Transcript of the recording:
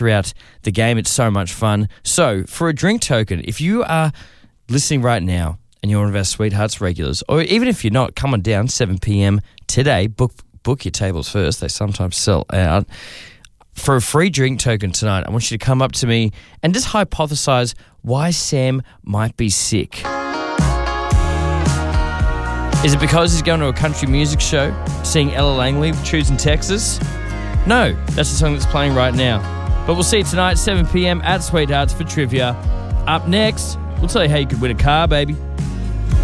throughout the game. It's so much fun. So, for a drink token, if you are listening right now and you're one of our Sweethearts regulars, or even if you're not, come on down, 7 p.m. today. Book your tables first. They sometimes sell out. For a free drink token tonight, I want you to come up to me and just hypothesize why Sam might be sick. Is it because he's going to a country music show, seeing Ella Langley, choosing Texas? No, that's the song that's playing right now. But we'll see you tonight, 7 p.m. at Sweethearts for trivia. Up next, we'll tell you how you could win a car, baby.